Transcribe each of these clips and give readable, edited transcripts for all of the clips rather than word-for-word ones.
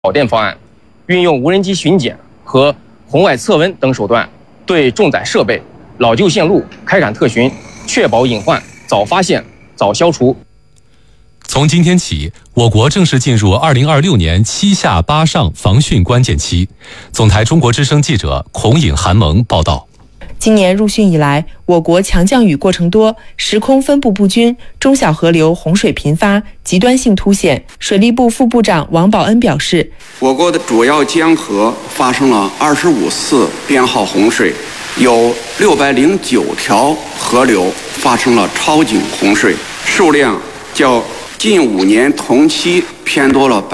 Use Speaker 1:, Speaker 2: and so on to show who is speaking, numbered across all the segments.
Speaker 1: 导电方案，运用无人机巡检和红外测温等手段，对重载设备、老旧线路开展特巡，确保隐患早发现、早消除。
Speaker 2: 从今天起，我国正式进入2026年7下8上防汛关键期。总台中国之声记者孔颖、韩萌报道。
Speaker 3: 今年入汛以来，我国强降雨过程多，时空分布不均，中小河流洪水频发，极端性凸显。水利部副部长王宝恩表示，
Speaker 4: 我国的主要江河发生了25次编号洪水，有609条河流发生了超警洪水，数量较近5年同期偏多了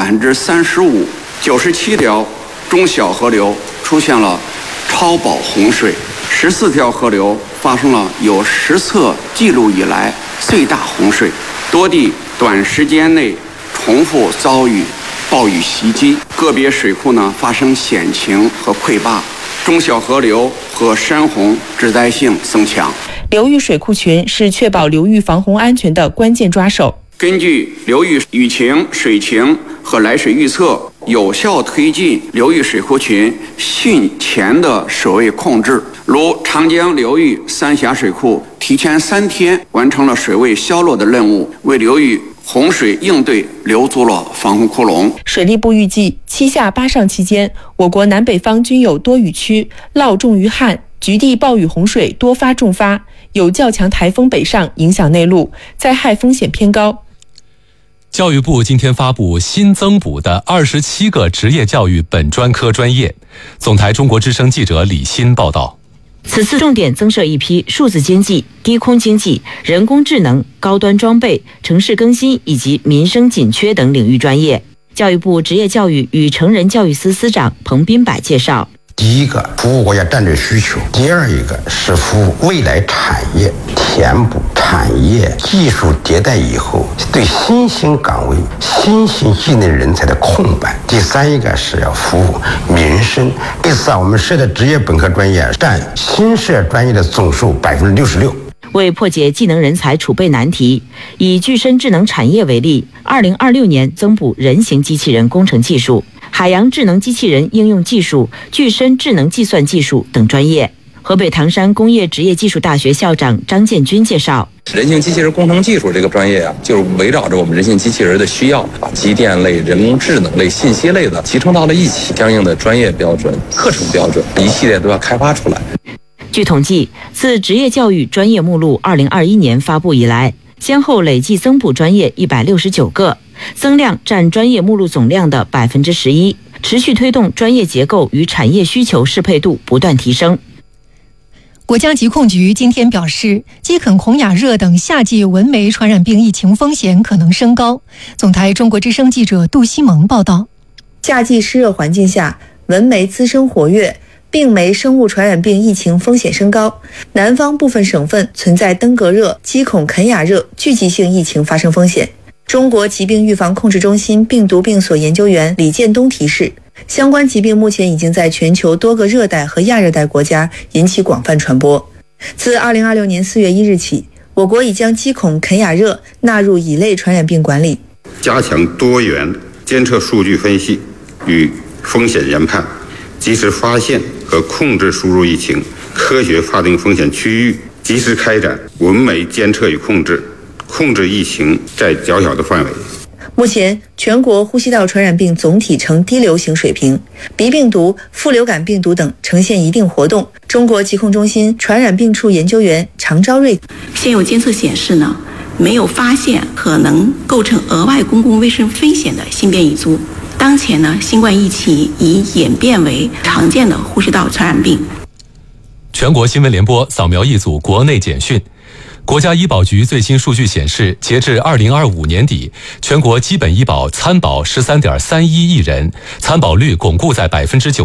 Speaker 4: 35%。97条中小河流出现了超保洪水，14条河流发生了有实测记录以来最大洪水，多地短时间内重复遭遇暴雨袭击，个别水库发生险情和溃坝，中小河流和山洪致灾性增强。
Speaker 3: 流域水库群是确保流域防洪安全的关键抓手。
Speaker 4: 根据流域雨情、水情和来水预测，有效推进流域水库群汛前的水位控制。如长江流域三峡水库提前3天完成了水位消落的任务，为流域洪水应对留足了防洪窟窿。
Speaker 3: 水利部预计7下8上期间，我国南北方均有多雨区，涝重于旱，局地暴雨洪水多发重发，有较强台风北上影响内陆，灾害风险偏高。
Speaker 2: 教育部今天发布新增补的27个职业教育本专科专业。总台中国之声记者李欣报道。
Speaker 5: 此次重点增设一批数字经济、低空经济、人工智能、高端装备、城市更新以及民生紧缺等领域专业。教育部职业教育与成人教育司司长彭斌柏介绍，
Speaker 6: 第一个服务国家战略需求，第二一个是服务未来产业，填补产业技术迭代以后对新兴岗位、新兴技能人才的空白，第三一个是要服务民生。这次我们设的职业本科专业占新设专业的总数66%。
Speaker 5: 为破解技能人才储备难题，以具身智能产业为例，2026年增补人形机器人工程技术、海洋智能机器人应用技术、具身智能计算技术等专业。河北唐山工业职业技术大学校长张建军介绍，
Speaker 7: 人形机器人工程技术这个专业就是围绕着我们人形机器人的需要，把机电类、人工智能类、信息类的集成到了一起，相应的专业标准、课程标准一系列都要开发出来。
Speaker 5: 据统计，自职业教育专业目录2021年发布以来，先后累计增补专业169个，增量占专业目录总量的11%，持续推动专业结构与产业需求适配度不断提升。
Speaker 8: 国家疾控局今天表示，饥肯孔雅热等夏季蚊媒传染病疫情风险可能升高。总台中国之声记者杜西蒙报道，
Speaker 3: 夏季湿热环境下，蚊媒滋生活跃，病媒生物传染病疫情风险升高，南方部分省份存在登革热、鸡孔肯雅热聚集性疫情发生风险。中国疾病预防控制中心病毒病所研究员李建东提示，相关疾病目前已经在全球多个热带和亚热带国家引起广泛传播。自2026年4月1日起，我国已将鸡孔肯雅热纳入乙类传染病管理，
Speaker 9: 加强多元监测数据分析与风险研判，及时发现和控制输入疫情，科学划定风险区域，及时开展蚊媒监测与控制，控制疫情在较小的范围。
Speaker 3: 目前，全国呼吸道传染病总体呈低流行水平，鼻病毒、副流感病毒等呈现一定活动。中国疾控中心传染病处研究员常昭瑞，
Speaker 10: 现有监测显示没有发现可能构成额外公共卫生风险的新变异株。当前新冠疫情已演变为常见的呼吸道传染病。
Speaker 2: 全国新闻联播扫描一组国内简讯。国家医保局最新数据显示，截至2025年底，全国基本医保参保13.31亿人，参保率巩固在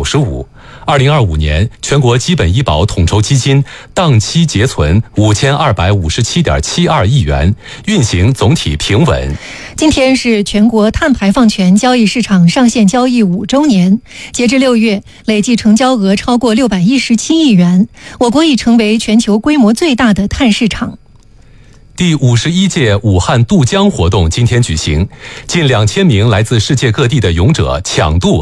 Speaker 2: 95%。2025年，全国基本医保统筹基金当期结存5257.72亿元，运行总体平稳。
Speaker 8: 今天是全国碳排放权交易市场上线交易5周年，截至6月，累计成交额超过617亿元，我国已成为全球规模最大的碳市场。
Speaker 2: 第51届武汉渡江活动今天举行，近2000名来自世界各地的勇者抢渡